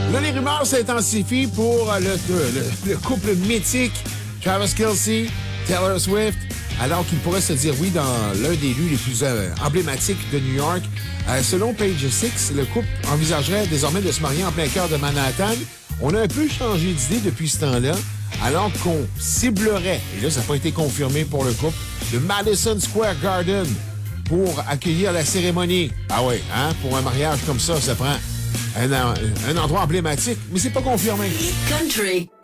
Là, les rumeurs s'intensifient pour le couple mythique Travis Kelce, Taylor Swift, alors qu'il pourrait se dire oui dans l'un des lieux les plus emblématiques de New York. Selon Page Six, le couple envisagerait désormais de se marier en plein cœur de Manhattan. On a un peu changé d'idée depuis ce temps-là, alors qu'on ciblerait, et là, ça n'a pas été confirmé pour le couple, le Madison Square Garden pour accueillir la cérémonie. Ah oui, hein? Pour un mariage comme ça prend un endroit emblématique, mais c'est pas confirmé. Country.